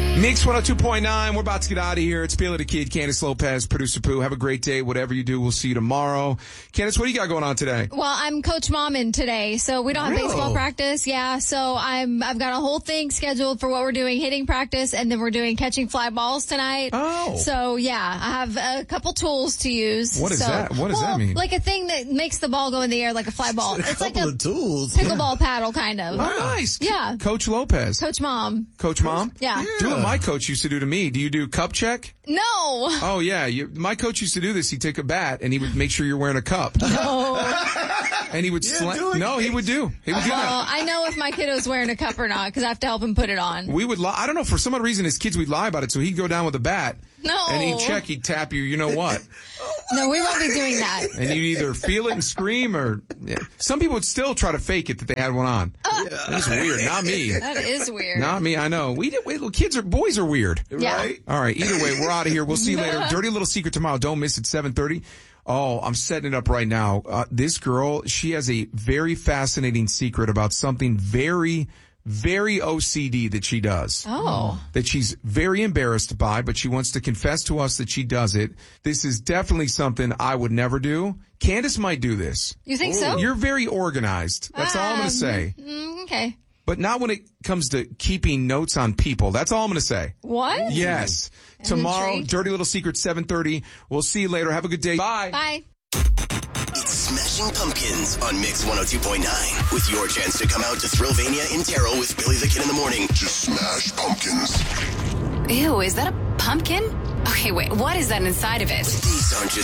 Mix 102.9. We're about to get out of here. It's Billy the Kid, Candace Lopez, Producer Pooh. Have a great day. Whatever you do, we'll see you tomorrow. Candace, what do you got going on today? Well, I'm Coach Mom in today, so we don't have baseball practice. Yeah, so I've got a whole thing scheduled for what we're doing, hitting practice, and then we're doing catching fly balls tonight. Oh. So, yeah, I have a couple tools to use. What is that? What does that mean? Like a thing that makes the ball go in the air like a fly ball. It's like a tools. pickleball paddle, kind of. Oh, nice. Yeah. Coach Lopez. Coach Mom. Coach Mom? Yeah. Do what my coach used to do to me. Do you do cup check? No. Oh, yeah. My coach used to do this. He'd take a bat, and he would make sure you're wearing a cup. No. And he would No, he would do. He would do that. I know if my kiddo's wearing a cup or not because I have to help him put it on. We would lie. I don't know. For some odd reason, his kids would lie about it. So he'd go down with a bat. No. And he'd check. He'd tap you. You know what? No, we won't be doing that. And you'd either feel it and scream or... Yeah. Some people would still try to fake it that they had one on. That's weird. Not me. That is weird. Not me. I know. Boys are weird. Yeah. Right? All right. Either way, we're out of here. We'll see you later. Dirty Little Secret tomorrow. Don't miss it, 7:30. Oh, I'm setting it up right now. This girl, she has a very fascinating secret about something very, very OCD that she does. Oh. That she's very embarrassed by, but she wants to confess to us that she does it. This is definitely something I would never do. Candace might do this. You think so? You're very organized. That's all I'm going to say. Okay. But not when it comes to keeping notes on people. That's all I'm going to say. What? Yes. Tomorrow, intrigued. Dirty Little Secret, 7:30. We'll see you later. Have a good day. Bye. Bye. It's Smashing Pumpkins on Mix 102.9 with your chance to come out to Thrillvania in Terrell with Billy the Kid in the morning. Just smash pumpkins. Ew, is that a pumpkin? Okay, wait, what is that inside of it? These aren't just